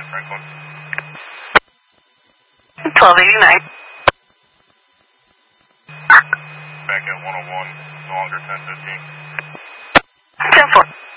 Franklin. 1289. Back at 101, no longer 1015. 10-4.